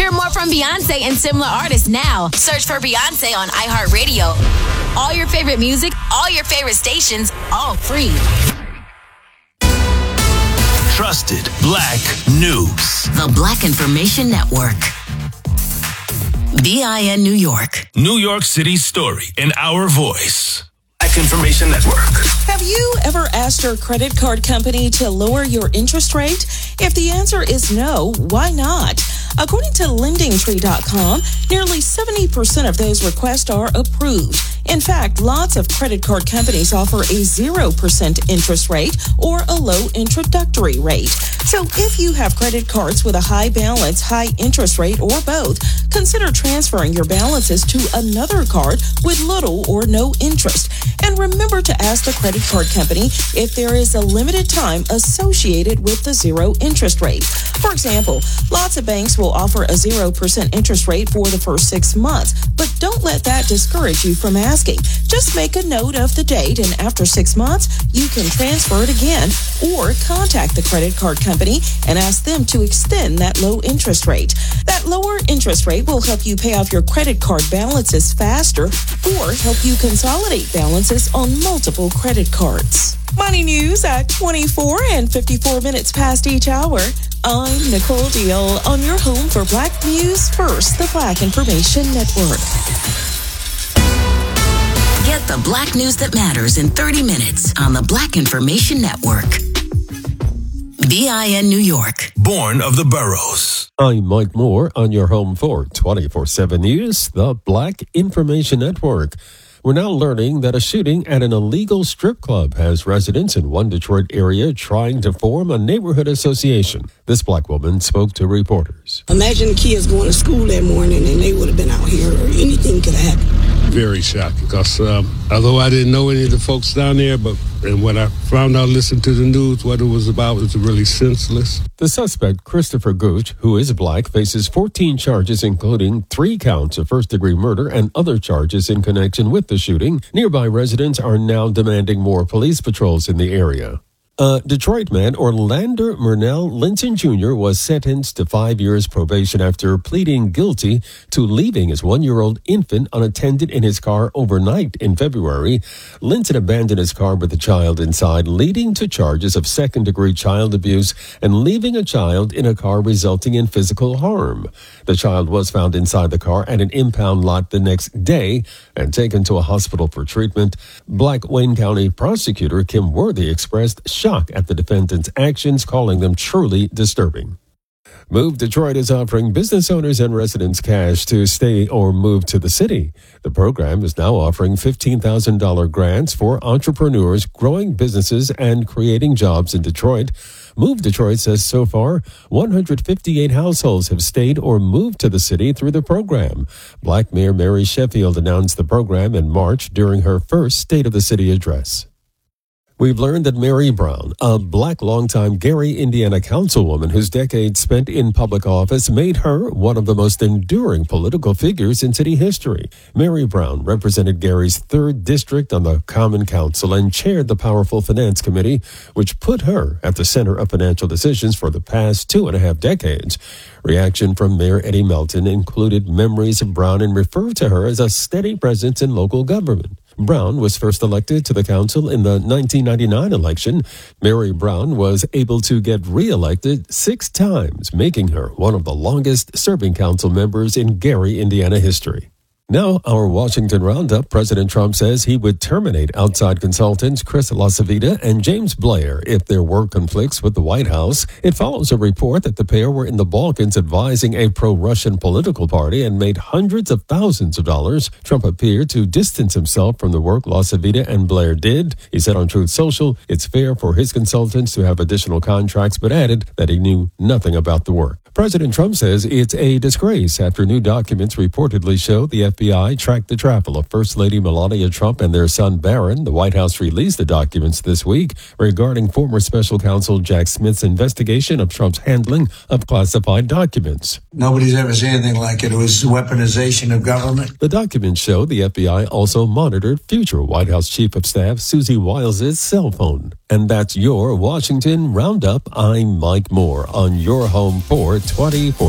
Hear more from Beyonce and similar artists now. Search for Beyonce on iHeartRadio. All your favorite music, all your favorite stations, all free. Trusted Black News. The Black Information Network. BIN New York. New York City's story in our voice. Black Information Network. Have you ever asked your credit card company to lower your interest rate? If the answer is no, why not? According to LendingTree.com, nearly 70% of those requests are approved. In fact, lots of credit card companies offer a 0% interest rate or a low introductory rate. So if you have credit cards with a high balance, high interest rate, or both, consider transferring your balances to another card with little or no interest. And remember to ask the credit card company if there is a limited time associated with the zero interest rate. For example, lots of banks will offer a 0% interest rate for the first 6 months, but don't let that discourage you from asking. Just make a note of the date, and after 6 months, you can transfer it again or contact the credit card company and ask them to extend that low interest rate. That lower interest rate will help you pay off your credit card balances faster or help you consolidate balances on multiple credit cards. Money news at 24 and 54 minutes past each hour. I'm Nicole Deal on your home for Black News First, the Black Information Network. Get the Black news that matters in 30 minutes on the Black Information Network. BIN New York. Born of the boroughs. I'm Mike Moore on your home for 24/7 News, the Black Information Network. We're now learning that a shooting at an illegal strip club has residents in one Detroit area trying to form a neighborhood association. This Black woman spoke to reporters. Imagine kids going to school that morning and they would have been out here, or anything could have happened. Very shocking because although I didn't know any of the folks down there, and when I found out, listened to the news, what it was about was really senseless. The suspect, Christopher Gooch, who is Black, faces 14 charges, including 3 counts of first-degree murder and other charges in connection with the shooting. Nearby residents are now demanding more police patrols in the area. A Detroit man, Orlando Murnell Linton Jr., was sentenced to 5 years probation after pleading guilty to leaving his 1-year-old infant unattended in his car overnight in February. Linton abandoned his car with the child inside, leading to charges of second-degree child abuse and leaving a child in a car resulting in physical harm. The child was found inside the car at an impound lot the next day and taken to a hospital for treatment. Black Wayne County prosecutor Kim Worthy expressed shock at the defendant's actions, calling them truly disturbing. Move Detroit is offering business owners and residents cash to stay or move to the city. The program is now offering $15,000 grants for entrepreneurs growing businesses and creating jobs in Detroit. Move Detroit says so far, 158 households have stayed or moved to the city through the program. Black Mayor Mary Sheffield announced the program in March during her first State of the City address. We've learned that Mary Brown, a Black longtime Gary, Indiana councilwoman whose decades spent in public office made her one of the most enduring political figures in city history. Mary Brown represented Gary's 3rd District on the Common Council and chaired the powerful Finance Committee, which put her at the center of financial decisions for the past 2.5 decades. Reaction from Mayor Eddie Melton included memories of Brown and referred to her as a steady presence in local government. Brown was first elected to the council in the 1999 election. Mary Brown was able to get re-elected 6 times, making her one of the longest-serving council members in Gary, Indiana history. Now, our Washington Roundup. President Trump says he would terminate outside consultants Chris LaCivita and James Blair if there were conflicts with the White House. It follows a report that the pair were in the Balkans advising a pro-Russian political party and made hundreds of thousands of dollars. Trump appeared to distance himself from the work LaCivita and Blair did. He said on Truth Social, it's fair for his consultants to have additional contracts, but added that he knew nothing about the work. President Trump says it's a disgrace after new documents reportedly show the FBI tracked the travel of First Lady Melania Trump and their son Barron. The White House released the documents this week regarding former special counsel Jack Smith's investigation of Trump's handling of classified documents. Nobody's ever seen anything like it. It was weaponization of government. The documents show the FBI also monitored future White House Chief of Staff Susie Wiles' cell phone. And that's your Washington Roundup. I'm Mike Moore on your home for 24